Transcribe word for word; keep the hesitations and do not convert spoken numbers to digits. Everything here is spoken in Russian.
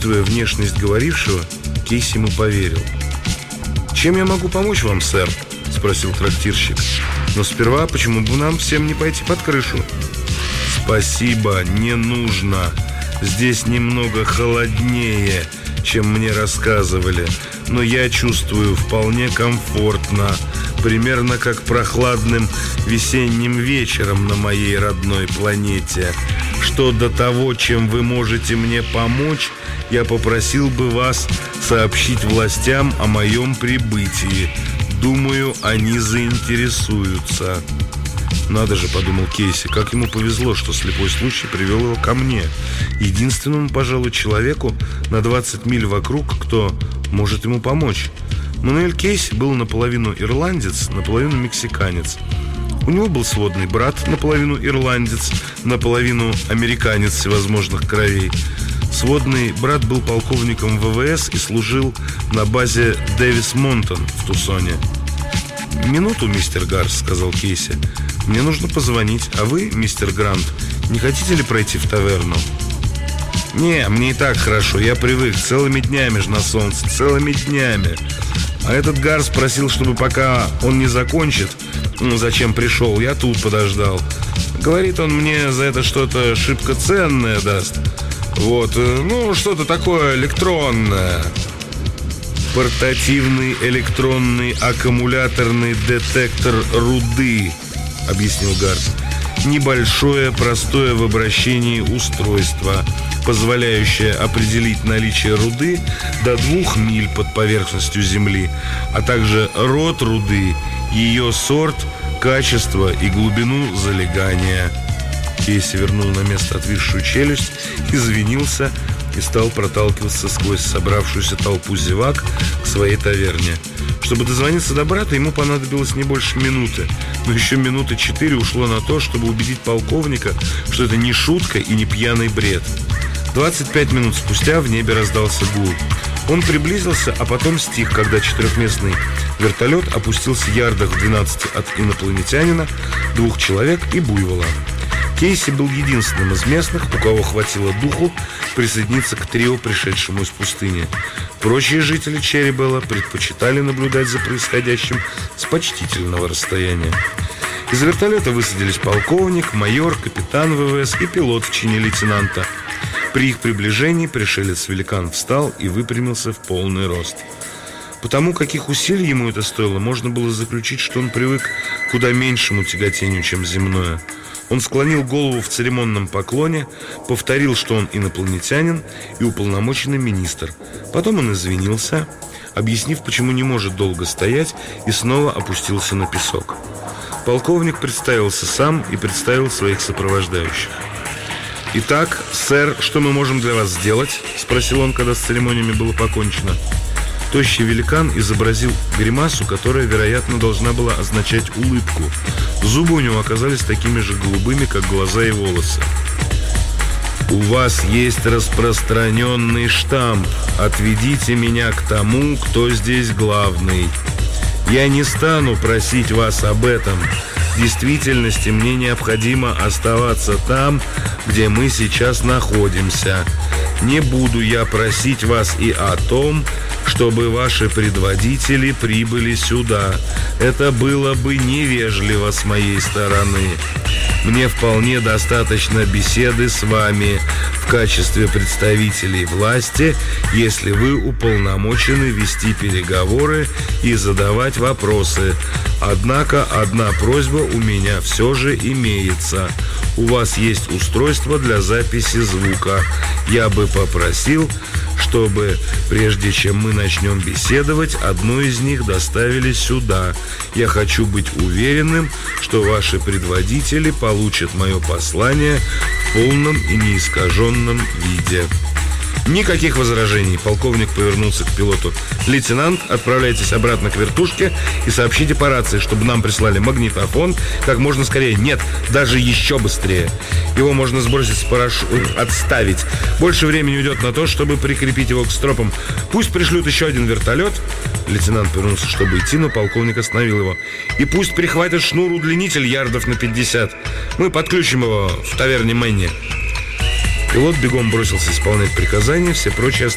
Учитывая внешность говорившего, Кейси ему поверил. «Чем я могу помочь вам, сэр?» — спросил трактирщик. «Но сперва, почему бы нам всем не пойти под крышу?» «Спасибо, не нужно. Здесь немного холоднее, чем мне рассказывали, но я чувствую вполне комфортно, примерно как прохладным весенним вечером на моей родной планете. Что до того, чем вы можете мне помочь, я попросил бы вас сообщить властям о моем прибытии. Думаю, они заинтересуются». «Надо же», — подумал Кейси, — как ему повезло, что слепой случай привел его ко мне, единственному, пожалуй, человеку на двадцать миль вокруг, кто может ему помочь. Мануэль Кейси был наполовину ирландец, наполовину мексиканец. У него был сводный брат, наполовину ирландец, наполовину американец всевозможных кровей. Сводный брат был полковником ВВС и служил на базе Дэвис Монтон в Тусоне. «Минуту, мистер Гарс», — сказал Кейси. «Мне нужно позвонить. А вы, мистер Грант, не хотите ли пройти в таверну?» «Не, мне и так хорошо. Я привык. Целыми днями ж на солнце. Целыми днями. А этот Гарс просил, чтобы пока он не закончит, ну, зачем пришел, я тут подождал. Говорит, он мне за это что-то шибко ценное даст. Вот, ну, что-то такое электронное». «Портативный электронный аккумуляторный детектор руды», — объяснил Гарс. «Небольшое, простое в обращении устройство, позволяющее определить наличие руды до двух миль под поверхностью Земли, а также род руды, ее сорт, качество и глубину залегания». Кейси вернул на место отвисшую челюсть, извинился и стал проталкиваться сквозь собравшуюся толпу зевак к своей таверне. Чтобы дозвониться до брата, ему понадобилось не больше минуты, но еще минуты четыре ушло на то, чтобы убедить полковника, что это не шутка и не пьяный бред. двадцать пять минут спустя в небе раздался гул. Он приблизился, а потом стих, когда четырехместный вертолет опустился ярдах в двенадцати от инопланетянина, двух человек и буйвола. Кейси был единственным из местных, у кого хватило духу присоединиться к трио, пришедшему из пустыни. Прочие жители Черрибелла предпочитали наблюдать за происходящим с почтительного расстояния. Из вертолета высадились полковник, майор, капитан ВВС и пилот в чине лейтенанта. При их приближении пришелец-великан встал и выпрямился в полный рост. Потому каких усилий ему это стоило, можно было заключить, что он привык к куда меньшему тяготению, чем земное. Он склонил голову в церемонном поклоне, повторил, что он инопланетянин и уполномоченный министр. Потом он извинился, объяснив, почему не может долго стоять, и снова опустился на песок. Полковник представился сам и представил своих сопровождающих. «Итак, сэр, что мы можем для вас сделать?» — спросил он, когда с церемониями было покончено. Тощий великан изобразил гримасу, которая, вероятно, должна была означать улыбку. Зубы у него оказались такими же голубыми, как глаза и волосы. «У вас есть распространенный штамп. Отведите меня к тому, кто здесь главный. Я не стану просить вас об этом. В действительности мне необходимо оставаться там, где мы сейчас находимся. Не буду я просить вас и о том, чтобы ваши предводители прибыли сюда. Это было бы невежливо с моей стороны. Мне вполне достаточно беседы с вами в качестве представителей власти, если вы уполномочены вести переговоры и задавать вопросы. Однако одна просьба у меня все же имеется. У вас есть устройство для записи звука. Я бы попросил, чтобы, прежде чем мы начнем беседовать, одно из них доставили сюда. Я хочу быть уверенным, что ваши предводители получат мое послание в полном и неискаженном виде». Никаких возражений. Полковник повернулся к пилоту. «Лейтенант, отправляйтесь обратно к вертушке и сообщите по рации, чтобы нам прислали магнитофон как можно скорее. Нет, даже еще быстрее. Его можно сбросить с парашюта, отставить. Больше времени уйдет на то, чтобы прикрепить его к стропам. Пусть пришлют еще один вертолет». Лейтенант повернулся, чтобы идти, но полковник остановил его. «И пусть прихватит шнур-удлинитель ярдов на пятьдесят. Мы подключим его в таверне Мэнни». Пилот бегом бросился исполнять приказания, все прочие